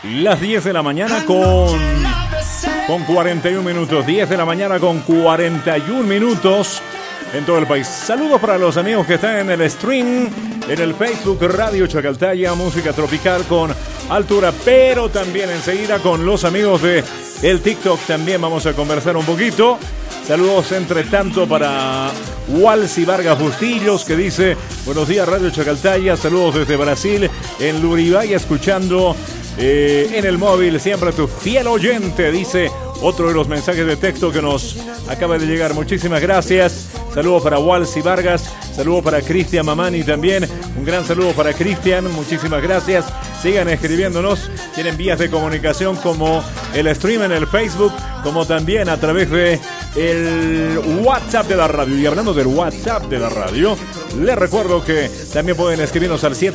Las 10 de la mañana con 41 minutos. 10 de la mañana con 41 minutos en todo el país. Saludos para los amigos que están en el stream, en el Facebook Radio Chacaltaya, música tropical con altura, pero también enseguida con los amigos de el TikTok también vamos a conversar un poquito. Saludos entre tanto para Walsi Vargas Bustillos, que dice: buenos días Radio Chacaltaya, saludos desde Brasil, en Luribay, escuchando en el móvil, siempre tu fiel oyente, dice otro de los mensajes de texto que nos acaba de llegar. Muchísimas gracias. Saludos para Walsi Vargas, saludos para Cristian Mamani también. Un gran saludo para Cristian, muchísimas gracias. Sigan escribiéndonos, tienen vías de comunicación como el stream en el Facebook, como también a través de el WhatsApp de la radio. Y hablando del WhatsApp de la radio, les recuerdo que también pueden escribirnos al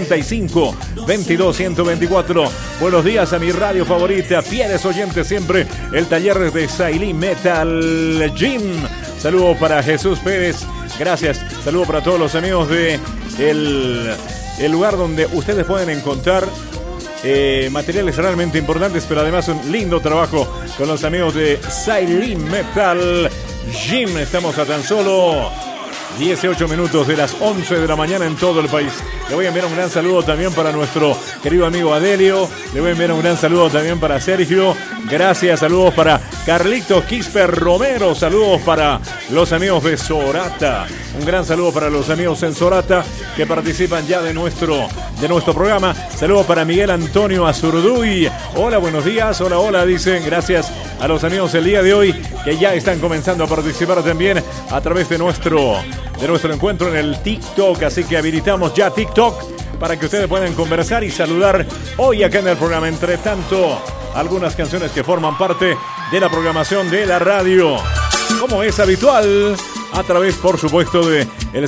765-22-124. Buenos días a mi radio favorita, fieles oyentes siempre, el taller de Sailí Metal Gym. Saludos para Jesús Pérez, gracias. Saludos para todos los amigos de el lugar donde ustedes pueden encontrar materiales realmente importantes, pero además un lindo trabajo con los amigos de Silent Metal Gym. Estamos a tan solo 18 minutos de las 11 de la mañana en todo el país. Le voy a enviar un gran saludo también para nuestro querido amigo Adelio. Le voy a enviar un gran saludo también para Sergio. Gracias, saludos para Carlitos Quisper Romero. Saludos para los amigos de Sorata. Un gran saludo para los amigos en Sorata que participan ya de nuestro programa. Saludos para Miguel Antonio Azurduy. Hola, buenos días. Hola, hola, dicen. Gracias a los amigos el día de hoy que ya están comenzando a participar también a través de nuestro encuentro en el TikTok. Así que habilitamos ya TikTok para que ustedes puedan conversar y saludar hoy acá en el programa. Entre tanto, algunas canciones que forman parte de la programación de la radio, como es habitual, a través, por supuesto, de el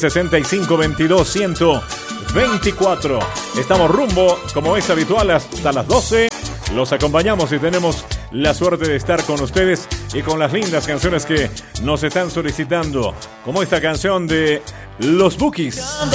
765-22-124. Estamos rumbo, como es habitual, hasta las 12. Los acompañamos y tenemos la suerte de estar con ustedes y con las lindas canciones que nos están solicitando, como esta canción de Los Bukis.